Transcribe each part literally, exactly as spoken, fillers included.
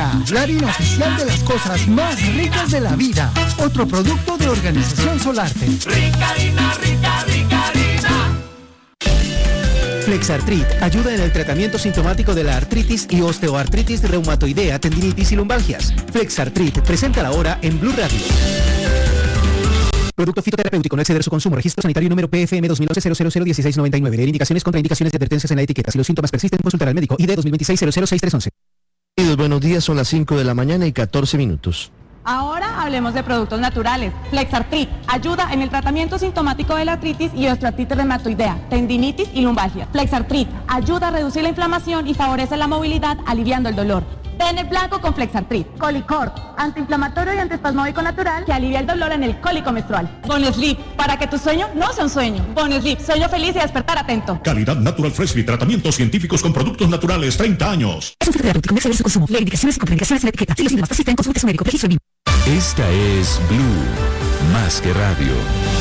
Rica, la harina oficial de las cosas más ricas de la vida. Otro producto de Organización Solarte. Rica harina, rica, rica harina. Flexartrit ayuda en el tratamiento sintomático de la artritis y osteoartritis reumatoidea, tendinitis y lumbalgias. Flexartrit, presenta la hora en Blue Radio. Producto fitoterapéutico, no exceder su consumo. Registro sanitario número P F M dos mil once cero cero cero dieciséis noventa y nueve. Leer indicaciones, contraindicaciones y advertencias en la etiqueta. Si los síntomas persisten, consultar al médico. I D dos mil veintiséis cero cero seis tres once. Buenos días, son las cinco de la mañana y catorce minutos. Ahora hablemos de productos naturales. Flexartrit ayuda en el tratamiento sintomático de la artritis y osteoartritis reumatoidea, tendinitis y lumbalgia. Flexartrit ayuda a reducir la inflamación y favorece la movilidad, aliviando el dolor. Ven el blanco con Flexartrit. Colicort, antiinflamatorio y antiespasmódico natural que alivia el dolor en el cólico menstrual. Bonesleep, para que tu sueño no sea un sueño. Bonesleep, sueño feliz y despertar atento. Calidad Natural Freshly, tratamientos científicos con productos naturales, treinta años. Es un fitoterapéutico, no exceder su consumo. Leer indicaciones y contraindicaciones en la etiqueta. Si los síntomas persisten, consulte a su médico. Registro B I M. Esta es Blue, más que radio.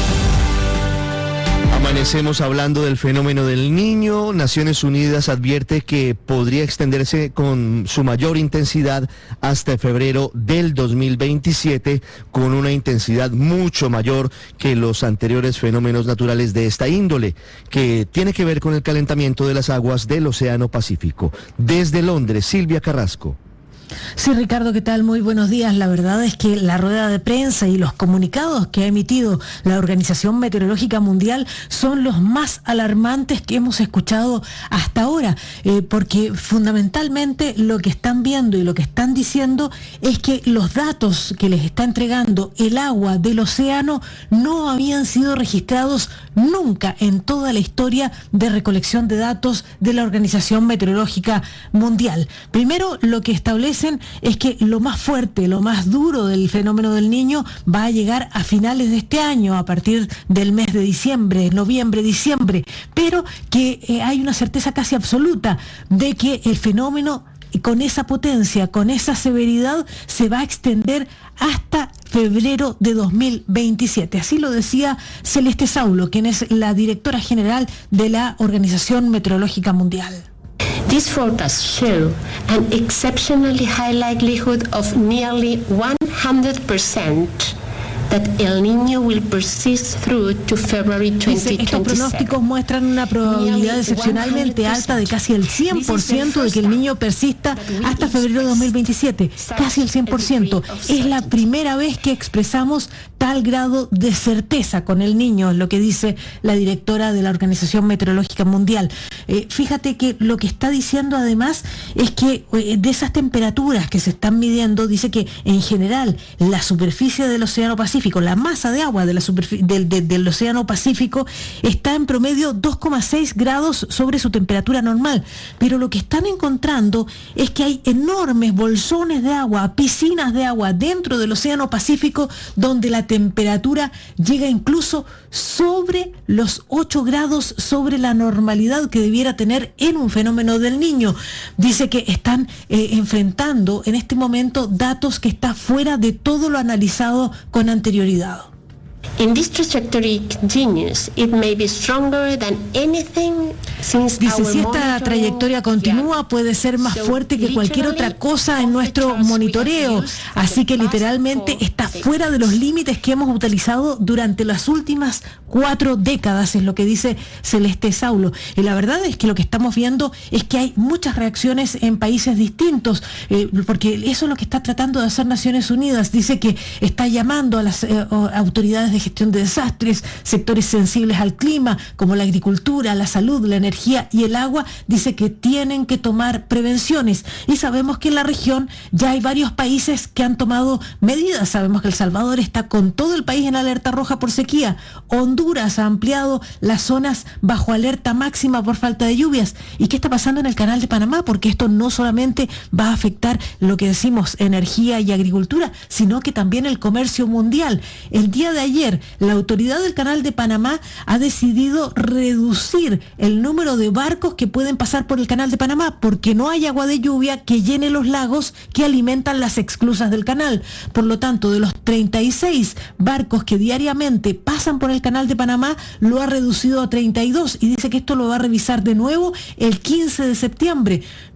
Amanecemos hablando del fenómeno del Niño. Naciones Unidas advierte que podría extenderse con su mayor intensidad hasta febrero del dos mil veintisiete, con una intensidad mucho mayor que los anteriores fenómenos naturales de esta índole, que tiene que ver con el calentamiento de las aguas del Océano Pacífico. Desde Londres, Silvia Carrasco. Sí, Ricardo, ¿qué tal? Muy buenos días. La verdad es que la rueda de prensa y los comunicados que ha emitido la Organización Meteorológica Mundial son los más alarmantes que hemos escuchado hasta ahora, eh, porque fundamentalmente lo que están viendo y lo que están diciendo es que los datos que les está entregando el agua del océano no habían sido registrados nunca en toda la historia de recolección de datos de la Organización Meteorológica Mundial. Primero, lo que establece es que lo más fuerte, lo más duro del fenómeno del Niño va a llegar a finales de este año, a partir del mes de diciembre, noviembre, diciembre, pero que eh, hay una certeza casi absoluta de que el fenómeno con esa potencia, con esa severidad, se va a extender hasta febrero de dos mil veintisiete. Así lo decía Celeste Saulo, quien es la directora general de la Organización Meteorológica Mundial. These forecasts show an exceptionally high likelihood of nearly one hundred percent that El Niño will persist through to February twenty twenty-seven. Estos pronósticos muestran una probabilidad excepcionalmente alta de casi el cien por ciento de que el Niño persista hasta febrero de dos mil veintisiete. Casi el cien por ciento. Es la primera vez que expresamos tal grado de certeza con el Niño, es lo que dice la directora de la Organización Meteorológica Mundial. Eh, fíjate que lo que está diciendo además es que eh, de esas temperaturas que se están midiendo, dice que en general la superficie del Océano Pacífico, la masa de agua de la superfi- del, de, del Océano Pacífico está en promedio dos coma seis grados sobre su temperatura normal, pero lo que están encontrando es que hay enormes bolsones de agua, piscinas de agua dentro del Océano Pacífico donde la temperatura llega incluso sobre los ocho grados sobre la normalidad que debiera tener en un fenómeno del Niño. Dice que están eh, enfrentando en este momento datos que están fuera de todo lo analizado con anterioridad. In this trajectory continues, it may be stronger than anything since Dice, our si esta trayectoria continúa, puede ser más fuerte que cualquier otra cosa en nuestro monitoreo. Así que literalmente está fuera de los límites que hemos utilizado durante las últimas cuatro décadas, es lo que dice Celeste Saulo. Y la verdad es que lo que estamos viendo es que hay muchas reacciones en países distintos, eh, porque eso es lo que está tratando de hacer Naciones Unidas. Dice que está llamando a las eh, autoridades de gestión de desastres, sectores sensibles al clima, como la agricultura, la salud, la energía y el agua, dice que tienen que tomar prevenciones. Y sabemos que en la región ya hay varios países que han tomado medidas. Sabemos que El Salvador está con todo el país en alerta roja por sequía. Honduras ha ampliado las zonas bajo alerta máxima por falta de lluvias. ¿Y qué está pasando en el Canal de Panamá? Porque esto no solamente va a afectar lo que decimos energía y agricultura, sino que también el comercio mundial. El día de ayer, la autoridad del Canal de Panamá ha decidido reducir el número de barcos que pueden pasar por el Canal de Panamá porque no hay agua de lluvia que llene los lagos que alimentan las esclusas del canal. Por lo tanto, de los treinta y seis barcos que diariamente pasan por el Canal de Panamá, lo ha reducido a treinta y dos y dice que esto lo va a revisar de nuevo el quince de septiembre.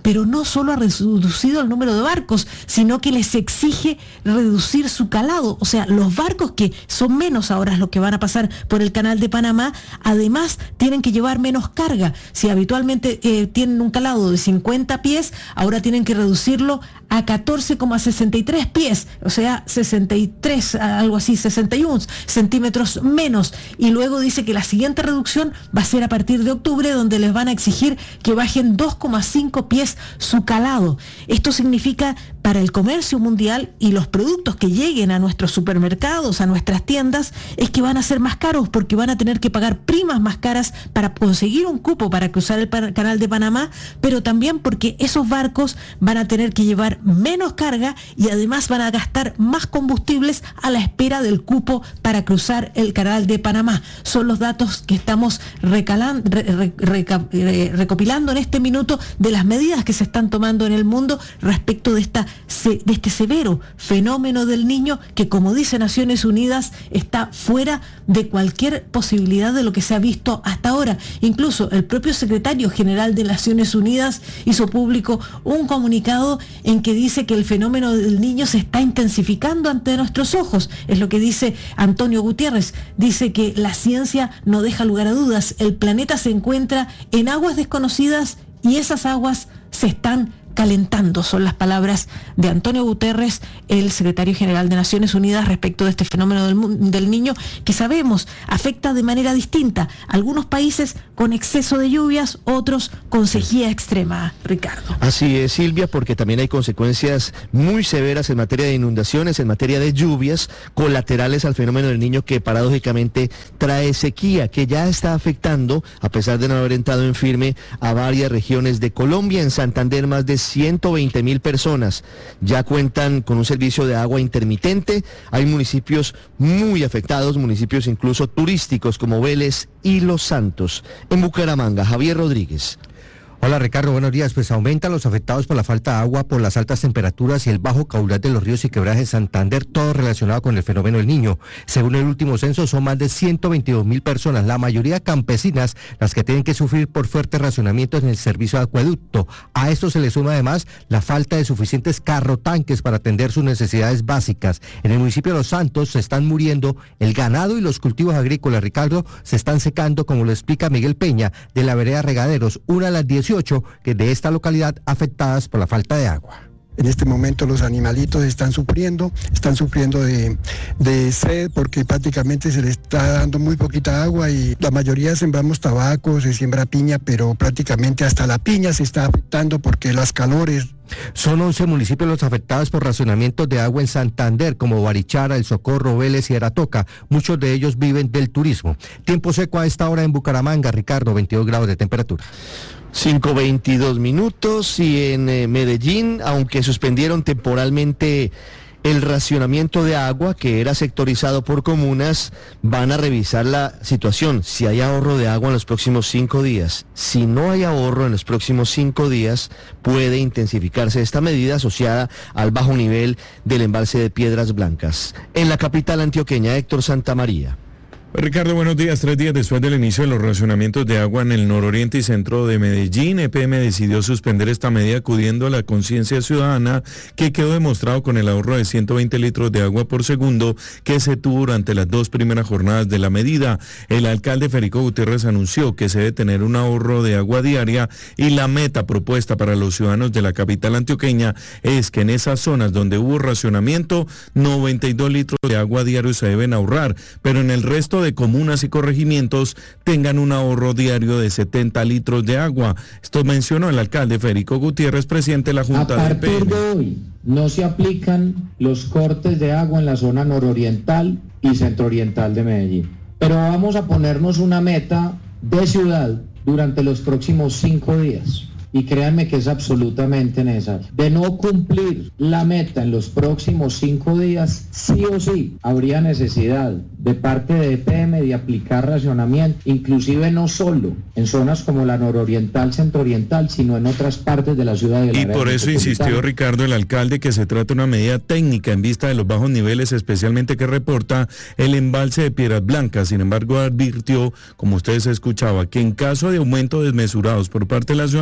pero no solo ha reducido el número de barcos, sino que les exige reducir su calado. O sea, los barcos, que son menos ahora los que van a pasar por el Canal de Panamá, además tienen que llevar menos carga. Si habitualmente eh, tienen un calado de cincuenta pies, ahora tienen que reducirlo a catorce coma sesenta y tres pies, o sea, sesenta y tres, algo así, sesenta y uno centímetros menos. Y luego dice que la siguiente reducción va a ser a partir de octubre, donde les van a exigir que bajen dos coma cinco pies su calado. Esto significa, para el comercio mundial y los productos que lleguen a nuestros supermercados, a nuestras tiendas, es que van a ser más caros, porque van a tener que pagar primas más caras para conseguir un cupo para cruzar el Canal de Panamá, pero también porque esos barcos van a tener que llevar menos carga y además van a gastar más combustibles a la espera del cupo para cruzar el Canal de Panamá. Son los datos que estamos recalan, re, re, reca, re, recopilando en este minuto de las medidas que se están tomando en el mundo respecto de, esta, de este severo fenómeno del Niño, que, como dice Naciones Unidas, está fuera de cualquier posibilidad de lo que se ha visto hasta ahora. Incluso el propio secretario general de Naciones Unidas hizo público un comunicado en que dice que el fenómeno del Niño se está intensificando ante nuestros ojos. Es lo que dice Antonio Gutiérrez. Dice que la ciencia no deja lugar a dudas. El planeta se encuentra en aguas desconocidas y esas aguas se están calentando. Son las palabras de Antonio Guterres, el secretario general de Naciones Unidas, respecto de este fenómeno del, del Niño, que sabemos afecta de manera distinta a algunos países con exceso de lluvias, otros con sequía extrema. Ricardo. Así es, Silvia, porque también hay consecuencias muy severas en materia de inundaciones, en materia de lluvias, colaterales al fenómeno del Niño, que paradójicamente trae sequía, que ya está afectando, a pesar de no haber entrado en firme, a varias regiones de Colombia. En Santander, más de ciento veinte mil personas ya cuentan con un servicio de agua intermitente. Hay municipios muy afectados, municipios incluso turísticos como Vélez y Los Santos. En Bucaramanga, Javier Rodríguez. Hola Ricardo, buenos días. Pues aumentan los afectados por la falta de agua, por las altas temperaturas y el bajo caudal de los ríos y quebradas de Santander, todo relacionado con el fenómeno del Niño. Según el último censo, son más de ciento veintidós mil personas, la mayoría campesinas, las que tienen que sufrir por fuertes racionamientos en el servicio de acueducto. A esto se le suma además la falta de suficientes carrotanques para atender sus necesidades básicas. En el municipio de Los Santos se están muriendo el ganado y los cultivos agrícolas, Ricardo, se están secando, como lo explica Miguel Peña, de la vereda Regaderos, una de las dieciocho que de esta localidad afectadas por la falta de agua. En este momento los animalitos están sufriendo, están sufriendo de, de sed, porque prácticamente se les está dando muy poquita agua y la mayoría sembramos tabaco, se siembra piña, pero prácticamente hasta la piña se está afectando porque las calores. Son once municipios los afectados por racionamientos de agua en Santander, como Barichara, El Socorro, Vélez y Aratoca. Muchos de ellos viven del turismo. Tiempo seco a esta hora en Bucaramanga, Ricardo, veintidós grados de temperatura. cinco veintidós minutos, y en eh, Medellín, aunque suspendieron temporalmente el racionamiento de agua, que era sectorizado por comunas, van a revisar la situación, si hay ahorro de agua en los próximos cinco días. Si no hay ahorro en los próximos cinco días, puede intensificarse esta medida asociada al bajo nivel del embalse de Piedras Blancas. En la capital antioqueña, Héctor Santamaría. Ricardo, buenos días. Tres días después del inicio de los racionamientos de agua en el nororiente y centro de Medellín, E P M decidió suspender esta medida acudiendo a la conciencia ciudadana, que quedó demostrado con el ahorro de ciento veinte litros de agua por segundo que se tuvo durante las dos primeras jornadas de la medida. El alcalde Federico Gutiérrez anunció que se debe tener un ahorro de agua diaria, y la meta propuesta para los ciudadanos de la capital antioqueña es que en esas zonas donde hubo racionamiento, noventa y dos litros de agua diario se deben ahorrar, pero en el resto de de comunas y corregimientos tengan un ahorro diario de setenta litros de agua. Esto mencionó el alcalde Federico Gutiérrez, presidente de la Junta de E P M. A partir de hoy no se aplican los cortes de agua en la zona nororiental y centrooriental de Medellín, pero vamos a ponernos una meta de ciudad durante los próximos cinco días. Y créanme que es absolutamente necesario. De no cumplir la meta en los próximos cinco días, sí o sí habría necesidad de parte de E P M de aplicar racionamiento, inclusive no solo en zonas como la nororiental, centrooriental, sino en otras partes de la ciudad de la Y por eso insistió Ricardo, el alcalde, que se trata de una medida técnica en vista de los bajos niveles, especialmente que reporta el embalse de Piedras Blancas. Sin embargo, advirtió, como ustedes escuchaban, que en caso de aumento desmesurados por parte de la ciudadanía,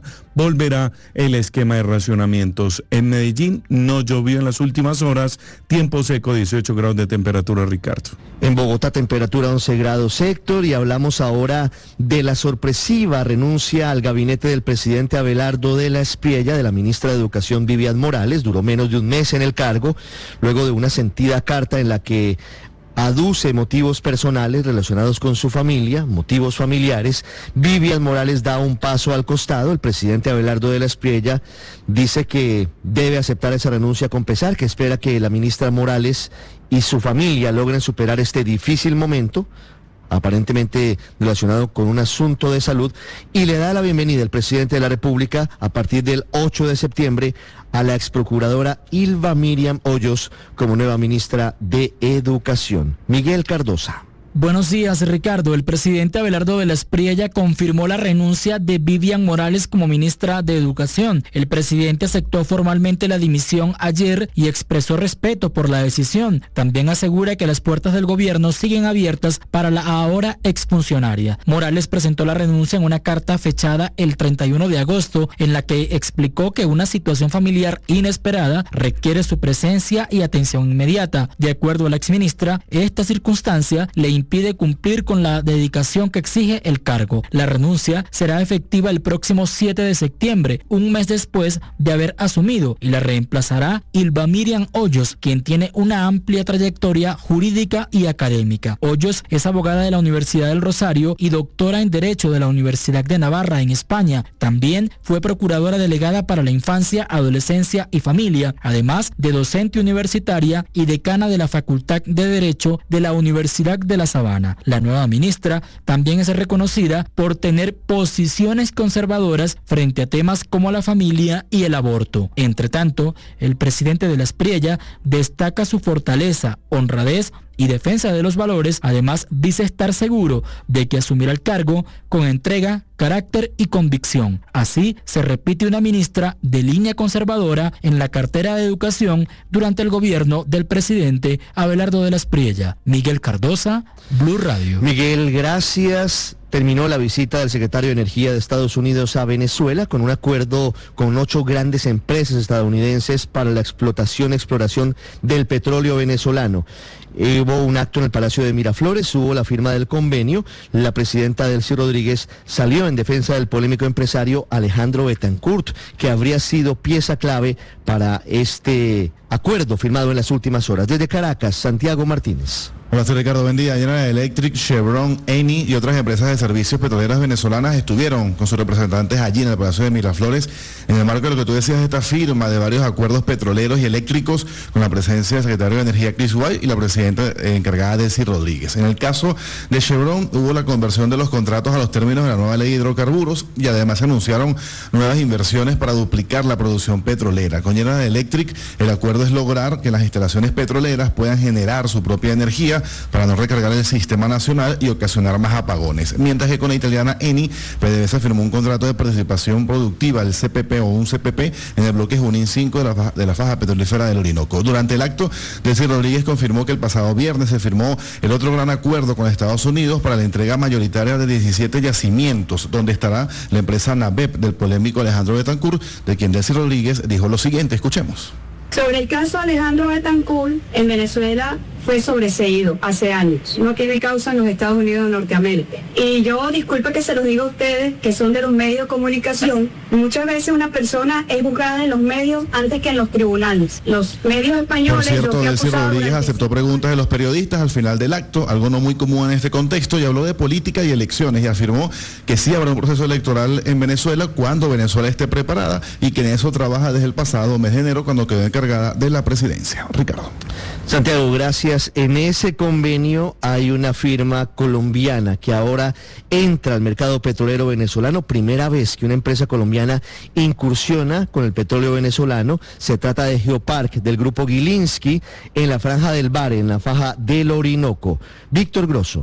semana volverá el esquema de racionamientos. En Medellín no llovió en las últimas horas, tiempo seco, dieciocho grados de temperatura, Ricardo. En Bogotá temperatura once grados, Héctor, y hablamos ahora de la sorpresiva renuncia al gabinete del presidente Abelardo de la Espriella de la ministra de Educación Vivian Morales. Duró menos de un mes en el cargo, luego de una sentida carta en la que aduce motivos personales relacionados con su familia, motivos familiares. Vivian Morales da un paso al costado. El presidente Abelardo de la Espriella dice que debe aceptar esa renuncia con pesar, que espera que la ministra Morales y su familia logren superar este difícil momento, aparentemente relacionado con un asunto de salud, y le da la bienvenida el presidente de la República a partir del ocho de septiembre a la exprocuradora Hilva Miriam Hoyos como nueva ministra de Educación. Miguel Cardosa. Buenos días, Ricardo. El presidente Abelardo de la Espriella confirmó la renuncia de Vivian Morales como ministra de Educación. El presidente aceptó formalmente la dimisión ayer y expresó respeto por la decisión. También asegura que las puertas del gobierno siguen abiertas para la ahora exfuncionaria. Morales presentó la renuncia en una carta fechada el treinta y uno de agosto, en la que explicó que una situación familiar inesperada requiere su presencia y atención inmediata. De acuerdo a la exministra, esta circunstancia le impide cumplir con la dedicación que exige el cargo. La renuncia será efectiva el próximo siete de septiembre, un mes después de haber asumido, y la reemplazará Hilva Miriam Hoyos, quien tiene una amplia trayectoria jurídica y académica. Hoyos es abogada de la Universidad del Rosario y doctora en Derecho de la Universidad de Navarra en España. También fue procuradora delegada para la infancia, adolescencia y familia, además de docente universitaria y decana de la Facultad de Derecho de la Universidad de la Sabana. La nueva ministra también es reconocida por tener posiciones conservadoras frente a temas como la familia y el aborto. Entre tanto, el presidente de la Espriella destaca su fortaleza, honradez y defensa de los valores. Además, dice estar seguro de que asumirá el cargo con entrega, carácter y convicción. Así se repite una ministra de línea conservadora en la cartera de Educación durante el gobierno del presidente Abelardo de la Espriella. Miguel Cardosa, Blue Radio. Miguel, gracias. Terminó la visita del secretario de Energía de Estados Unidos a Venezuela con un acuerdo con ocho grandes empresas estadounidenses para la explotación y exploración del petróleo venezolano. Hubo un acto en el Palacio de Miraflores, hubo la firma del convenio. La presidenta Delcy Rodríguez salió en defensa del polémico empresario Alejandro Betancourt, que habría sido pieza clave para este acuerdo firmado en las últimas horas. Desde Caracas, Santiago Martínez. Hola, soy Ricardo. Buen día. General Electric, Chevron, Eni y otras empresas de servicios petroleras venezolanas estuvieron con sus representantes allí en el Palacio de Miraflores en el marco de lo que tú decías, esta firma de varios acuerdos petroleros y eléctricos con la presencia del secretario de Energía Chris White y la presidenta encargada Delcy Rodríguez. En el caso de Chevron hubo la conversión de los contratos a los términos de la nueva ley de hidrocarburos y además se anunciaron nuevas inversiones para duplicar la producción petrolera. Con General Electric el acuerdo es lograr que las instalaciones petroleras puedan generar su propia energía para no recargar el sistema nacional y ocasionar más apagones. Mientras que con la italiana Eni, PDVSA firmó un contrato de participación productiva, el C P P o un C P P, en el bloque Junín cinco de la faja, de la faja petrolífera del Orinoco. Durante el acto, Delcy Rodríguez confirmó que el pasado viernes se firmó el otro gran acuerdo con Estados Unidos para la entrega mayoritaria de diecisiete yacimientos, donde estará la empresa NABEP del polémico Alejandro Betancourt, de quien Delcy Rodríguez dijo lo siguiente, escuchemos. Sobre el caso Alejandro Betancourt, en Venezuela fue sobreseído hace años. No tiene causa en los Estados Unidos de Norteamérica. Y yo, disculpe que se los diga a ustedes, que son de los medios de comunicación, muchas veces una persona es juzgada en los medios antes que en los tribunales. Los medios españoles... Por cierto, Delcy Rodríguez aceptó preguntas de los periodistas al final del acto, algo no muy común en este contexto, y habló de política y elecciones, y afirmó que sí habrá un proceso electoral en Venezuela cuando Venezuela esté preparada, y que en eso trabaja desde el pasado mes de enero, cuando quedó encargada de la presidencia. Ricardo. Santiago, gracias. En ese convenio hay una firma colombiana que ahora entra al mercado petrolero venezolano. Primera vez que una empresa colombiana incursiona con el petróleo venezolano. Se trata de Geopark, del grupo Gilinski, en la franja del Bare, en la faja del Orinoco. Víctor Grosso.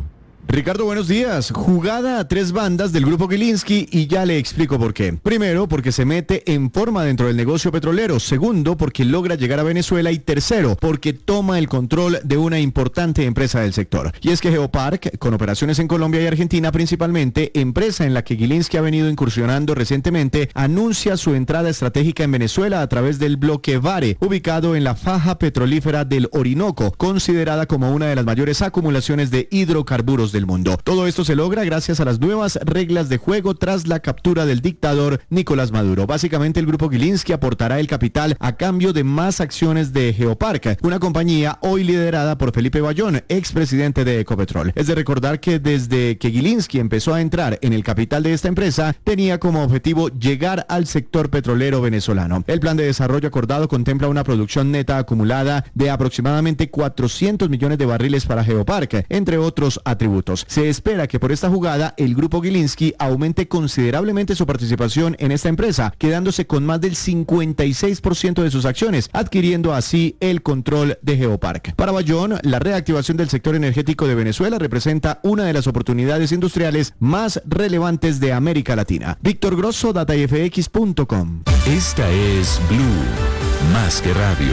Ricardo, buenos días. Jugada a tres bandas del grupo Gilinski y ya le explico por qué. Primero, porque se mete en forma dentro del negocio petrolero. Segundo, porque logra llegar a Venezuela. Y tercero, porque toma el control de una importante empresa del sector. Y es que Geopark, con operaciones en Colombia y Argentina principalmente, empresa en la que Gilinski ha venido incursionando recientemente, anuncia su entrada estratégica en Venezuela a través del bloque Vare, ubicado en la faja petrolífera del Orinoco, considerada como una de las mayores acumulaciones de hidrocarburos del mundo. Todo esto se logra gracias a las nuevas reglas de juego tras la captura del dictador Nicolás Maduro. Básicamente, el grupo Gilinski aportará el capital a cambio de más acciones de Geopark, una compañía hoy liderada por Felipe Bayón, expresidente de Ecopetrol. Es de recordar que desde que Gilinski empezó a entrar en el capital de esta empresa, tenía como objetivo llegar al sector petrolero venezolano. El plan de desarrollo acordado contempla una producción neta acumulada de aproximadamente cuatrocientos millones de barriles para Geopark, entre otros atributos. Se espera que por esta jugada el grupo Gilinski aumente considerablemente su participación en esta empresa, quedándose con más del cincuenta y seis por ciento de sus acciones, adquiriendo así el control de Geopark. Para Bayón, la reactivación del sector energético de Venezuela representa una de las oportunidades industriales más relevantes de América Latina. Víctor Grosso, data f x punto com. Esta es Blue, más que radio.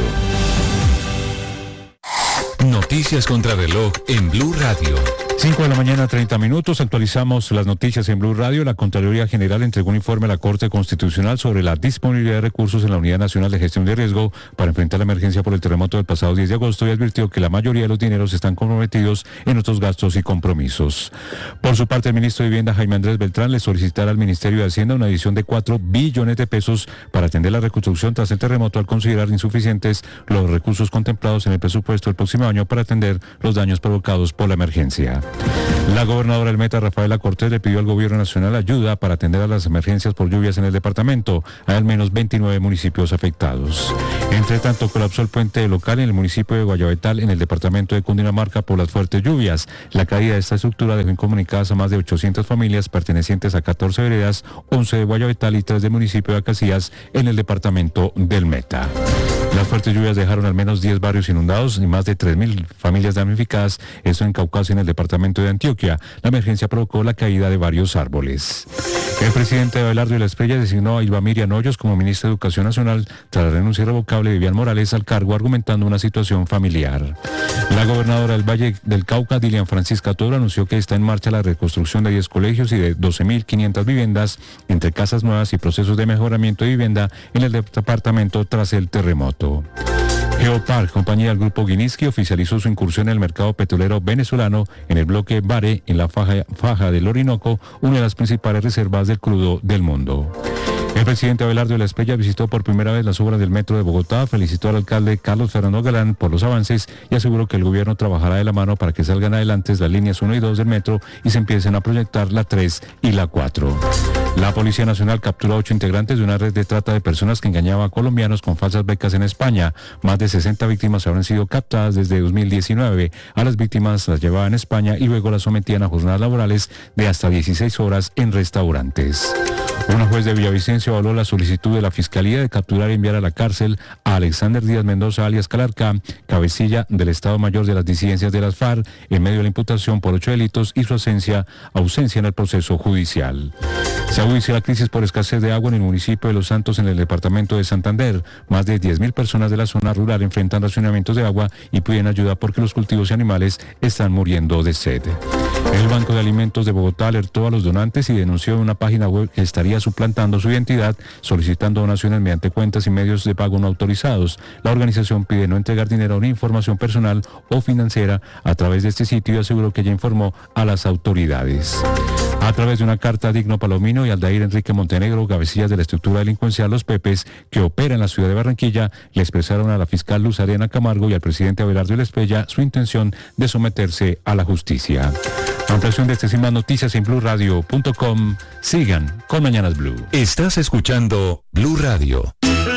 Noticias contra reloj en Blue Radio. cinco de la mañana, treinta minutos. Actualizamos las noticias en Blue Radio. La Contraloría General entregó un informe a la Corte Constitucional sobre la disponibilidad de recursos en la Unidad Nacional de Gestión de Riesgo para enfrentar la emergencia por el terremoto del pasado diez de agosto y advirtió que la mayoría de los dineros están comprometidos en otros gastos y compromisos. Por su parte, el ministro de Vivienda, Jaime Andrés Beltrán, le solicitará al Ministerio de Hacienda una adición de cuatro billones de pesos para atender la reconstrucción tras el terremoto, al considerar insuficientes los recursos contemplados en el presupuesto del próximo año para atender los daños provocados por la emergencia. La gobernadora del Meta, Rafaela Cortés, le pidió al gobierno nacional ayuda para atender a las emergencias por lluvias en el departamento. Hay al menos veintinueve municipios afectados. Entre tanto, colapsó el puente local en el municipio de Guayabetal, en el departamento de Cundinamarca, por las fuertes lluvias. La caída de esta estructura dejó incomunicadas a más de ochocientas familias pertenecientes a catorce veredas, once de Guayabetal y tres del municipio de Acacías, en el departamento del Meta. Las fuertes lluvias dejaron al menos diez barrios inundados y más de tres mil familias damnificadas, esto en Caucasia, en el departamento de Antioquia. La emergencia provocó la caída de varios árboles. El presidente de Abelardo de la Espriella designó a Ilva Miriam Hoyos como ministra de Educación Nacional tras la renuncia irrevocable de Vivian Morales al cargo, argumentando una situación familiar. La gobernadora del Valle del Cauca, Dilian Francisca Toro, anunció que está en marcha la reconstrucción de diez colegios y de doce mil quinientas viviendas, entre casas nuevas y procesos de mejoramiento de vivienda en el departamento tras el terremoto. Geopark, compañía del grupo Gilinski, oficializó su incursión en el mercado petrolero venezolano en el bloque Vare, en la faja, faja del Orinoco, una de las principales reservas del crudo del mundo. El presidente Abelardo de la Espriella visitó por primera vez las obras del metro de Bogotá, felicitó al alcalde Carlos Fernando Galán por los avances y aseguró que el gobierno trabajará de la mano para que salgan adelante las líneas uno y dos del metro y se empiecen a proyectar la tres y la cuatro. La Policía Nacional capturó a ocho integrantes de una red de trata de personas que engañaba a colombianos con falsas becas en España. Más de sesenta víctimas habrán sido captadas desde dos mil diecinueve. A las víctimas las llevaban a España y luego las sometían a jornadas laborales de hasta dieciséis horas en restaurantes. Una juez de Villavicencio avaló la solicitud de la Fiscalía de capturar y enviar a la cárcel a Alexander Díaz Mendoza, alias Calarcá, cabecilla del Estado Mayor de las disidencias de las FARC, en medio de la imputación por ocho delitos y su ausencia, ausencia en el proceso judicial. Se agudiza la crisis por escasez de agua en el municipio de Los Santos, en el departamento de Santander. Más de diez mil personas de la zona rural enfrentan racionamientos de agua y piden ayuda porque los cultivos y animales están muriendo de sed. El Banco de Alimentos de Bogotá alertó a los donantes y denunció en una página web que estaría suplantando su identidad, solicitando donaciones mediante cuentas y medios de pago no autorizados. La organización pide no entregar dinero ni información personal o financiera a través de este sitio y aseguró que ya informó a las autoridades. A través de una carta a Digno Palomino y Aldair Enrique Montenegro, cabecillas de la estructura delincuencial Los Pepes, que opera en la ciudad de Barranquilla, le expresaron a la fiscal Luz Ariana Camargo y al presidente Abelardo de la Espriella su intención de someterse a la justicia. Ampliación de estas y más noticias en blue radio punto com. Sigan con Mañanas Blue. Estás escuchando Blue Radio.